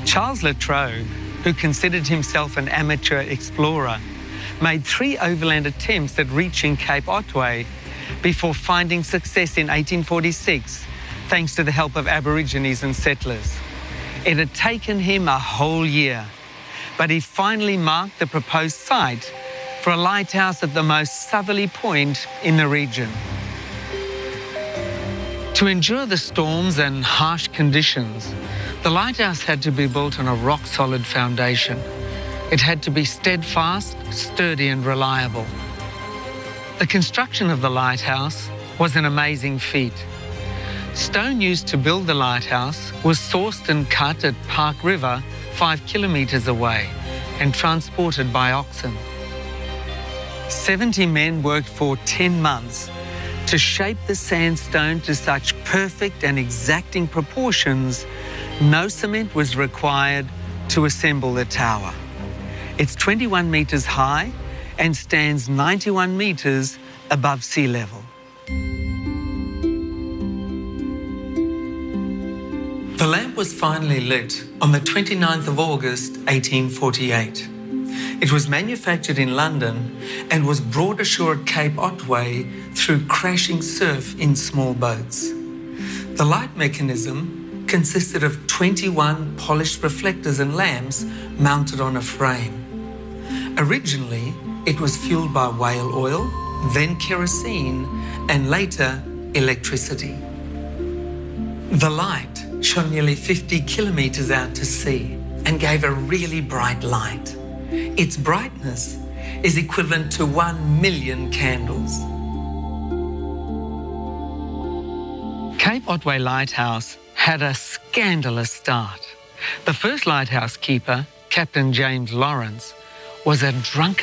Charles La Trobe, who considered himself an amateur explorer, made 3 overland attempts at reaching Cape Otway before finding success in 1846, thanks to the help of Aborigines and settlers. It had taken him a whole year, but he finally marked the proposed site for a lighthouse at the most southerly point in the region. To endure the storms and harsh conditions, the lighthouse had to be built on a rock-solid foundation. It had to be steadfast, sturdy and reliable. The construction of the lighthouse was an amazing feat. Stone used to build the lighthouse was sourced and cut at Park River, 5 kilometres away, and transported by oxen. 70 men worked for 10 months to shape the sandstone to such perfect and exacting proportions, no cement was required to assemble the tower. It's 21 metres high and stands 91 metres above sea level. The lamp was finally lit on the 29th of August, 1848. It was manufactured in London and was brought ashore at Cape Otway through crashing surf in small boats. The light mechanism consisted of 21 polished reflectors and lamps mounted on a frame. Originally, it was fueled by whale oil, then kerosene, and later electricity. The light shone nearly 50 kilometres out to sea and gave a really bright light. Its brightness is equivalent to 1 million candles. Cape Otway Lighthouse had a scandalous start. The first lighthouse keeper, Captain James Lawrence, was a drunken